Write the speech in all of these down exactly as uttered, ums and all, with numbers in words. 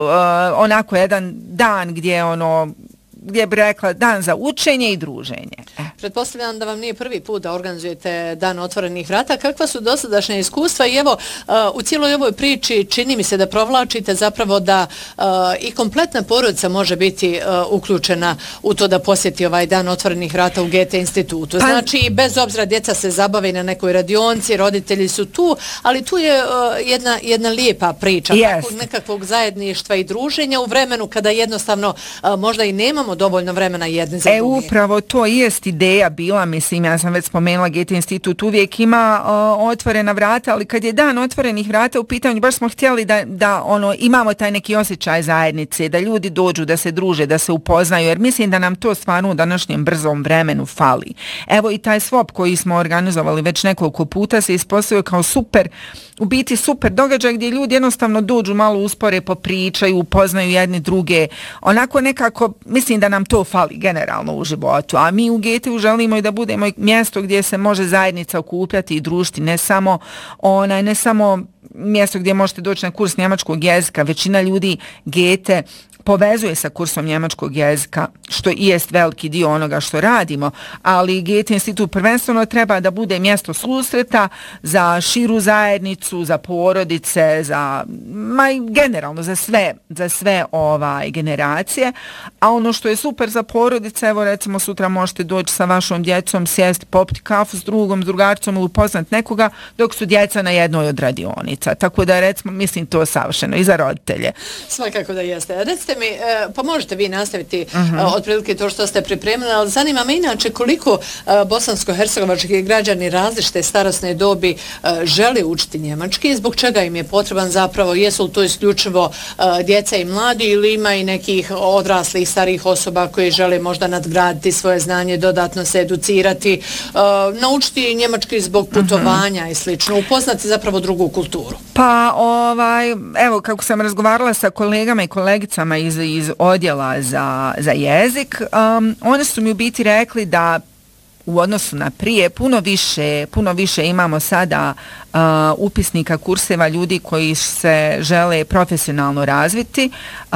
uh, onako jedan dan gdje ono gdje bi rekla dan za učenje i druženje. E. Pretpostavljam da vam nije prvi put da organizujete dan otvorenih vrata. Kakva su dosadašnja iskustva? I evo, uh, u cijeloj ovoj priči čini mi se da provlačite zapravo da uh, i kompletna porodica može biti uh, uključena u to da posjeti ovaj dan otvorenih vrata u G T institutu. Pa... Znači, bez obzira djeca se zabave na nekoj radionci, roditelji su tu, ali tu je uh, jedna, jedna lijepa priča yes. nekakvog zajedništva i druženja u vremenu kada jednostavno uh, možda i nemamo dovoljno vremena jedne za druge. E, upravo to jest ideja bila, mislim, ja sam već spomenula, G T institut uvijek ima uh, otvorena vrata, ali kad je dan otvorenih vrata u pitanju, baš smo htjeli da, da ono, imamo taj neki osjećaj zajednice, da ljudi dođu, da se druže, da se upoznaju, jer mislim da nam to stvarno u današnjem brzom vremenu fali. Evo i taj swap koji smo organizovali već nekoliko puta se ispostavio kao super, u biti super događaj gdje ljudi jednostavno dođu, malo uspore, popričaju, upoznaju jedni druge, onako nekako, mislim da nam to fali generalno u životu, a mi u G T U želimo i da budemo mjesto gdje se može zajednica okupljati i družiti, ne samo onaj, ne samo mjesto gdje možete doći na kurs njemačkog jezika. Većina ljudi G T povezuje sa kursom njemačkog jezika, što i jest veliki dio onoga što radimo, ali G T institut prvenstveno treba da bude mjesto susreta za širu zajednicu, za porodice, za ma i generalno za sve, za sve ovaj generacije, a ono što je super za porodice, evo recimo sutra možete doći sa vašom djecom, sjesti, popiti kafu s drugom, s drugaricom ili upoznat nekoga, dok su djeca na jednoj od radionica. Tako da recimo, mislim to savršeno i za roditelje. Svakako da jeste. Recite mi, pa možete vi nastaviti uh-huh. otprilike to što ste pripremili, ali zanima me inače koliko bosansko-hercegovački građani različite starosne dobi žele učiti njemački, zbog čega im je potreban zapravo, jesu li to isključivo djeca i mladi ili ima i nekih odraslih starih osoba koji žele možda nadgraditi svoje znanje, dodatno se educirati, naučiti njemački zbog putovanja uh-huh. i slično, upoznati zapravo drugu kulturu. Pa ovaj, evo kako sam razgovarala sa kolegama i kolegicama iz, iz odjela za, za jezik, um, one su mi u biti rekli da u odnosu na prije puno više, puno više imamo sada uh, upisnika kurseva ljudi koji se žele profesionalno razviti, uh,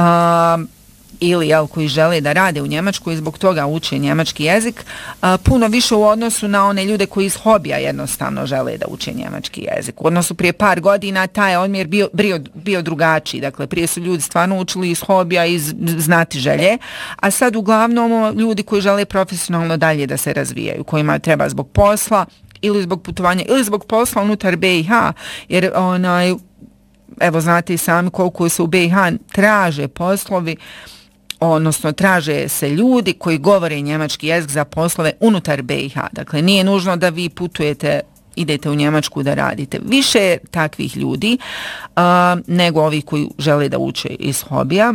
ili jel, koji žele da rade u Njemačkoj i zbog toga uče njemački jezik, a, puno više u odnosu na one ljude koji iz hobija jednostavno žele da uče njemački jezik. U odnosu prije par godina taj odmjer bio, bio, bio drugačiji. Dakle, prije su ljudi stvarno učili iz hobija, iz znati želje, a sad uglavnom ljudi koji žele profesionalno dalje da se razvijaju, kojima treba zbog posla ili zbog putovanja ili zbog posla unutar B i H, jer onaj, evo znate i sami koliko se u B i H traže poslovi, odnosno traže se ljudi koji govore njemački jezik za poslove unutar B i H. Dakle, nije nužno da vi putujete, idete u Njemačku da radite. Više takvih ljudi uh, nego ovih koji žele da uče iz hobija.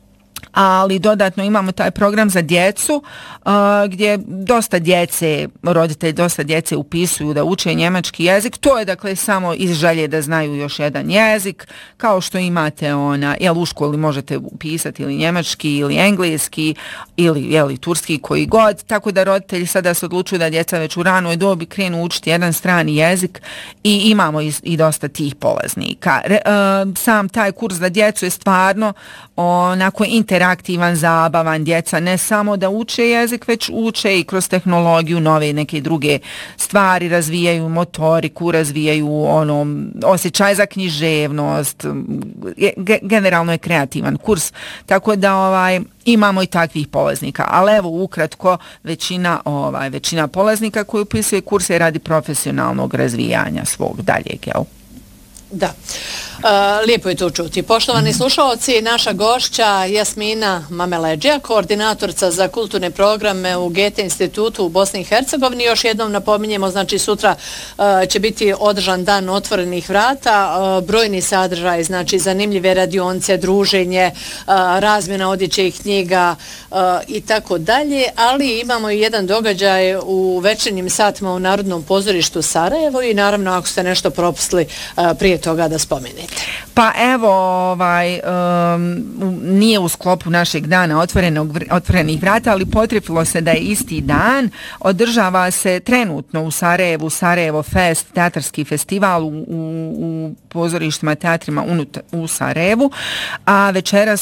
Ali dodatno imamo taj program za djecu uh, gdje dosta djece, roditelji dosta djece upisuju da uče njemački jezik. To je dakle samo iz želje da znaju još jedan jezik, kao što imate ona, jel u školi možete upisati ili njemački ili engleski ili jeli, turski, koji god, tako da roditelji sada se odlučuju da djeca već u ranoj dobi krenu učiti jedan strani jezik i imamo i, i dosta tih polaznika. Re, uh, sam taj kurs za djecu je stvarno onako interaktivan, zabavan, djeca ne samo da uče jezik, već uče i kroz tehnologiju nove neke druge stvari, razvijaju motoriku, razvijaju ono, osjećaj za književnost, Ge- generalno je kreativan kurs, tako da ovaj, imamo i takvih polaznika, ali evo ukratko većina, ovaj, većina polaznika koji upisuje kurse radi profesionalnog razvijanja svog daljeg, jel? Da. Uh, lijepo je to čuti. Poštovani slušalci, naša gošća Jasmina Mameleđija, koordinatorca za kulturne programe u G T institutu u Bosni i Hercegovini. Još jednom napominjemo, znači sutra uh, će biti održan dan otvorenih vrata, uh, brojni sadržaj, znači zanimljive radionice, druženje, uh, razmjena odjeće i knjiga uh, i tako dalje, ali imamo i jedan događaj u večernjim satima u Narodnom pozorištu Sarajevo i naravno ako ste nešto propustili uh, prije toga da spomenete. Pa evo, ovaj, um, nije u sklopu našeg dana otvorenog, otvorenih vrata, ali potrefilo se da je isti dan. Održava se trenutno u Sarajevu Sarajevo Fest, teatarski festival u, u, u pozorištima, teatrima unut, u Sarajevu, a večeras